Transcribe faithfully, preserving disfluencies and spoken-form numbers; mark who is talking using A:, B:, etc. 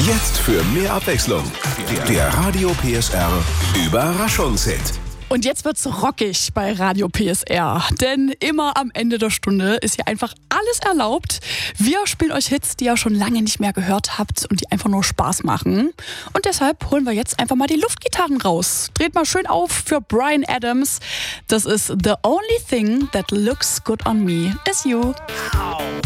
A: Jetzt für mehr Abwechslung. Der Radio P S R Überraschungshit.
B: Und jetzt wird's rockig bei Radio P S R, denn immer am Ende der Stunde ist hier einfach alles erlaubt. Wir spielen euch Hits, die ihr schon lange nicht mehr gehört habt und die einfach nur Spaß machen. Und deshalb holen wir jetzt einfach mal die Luftgitarren raus. Dreht mal schön auf für Bryan Adams. Das ist The Only Thing That Looks Good on Me Is You.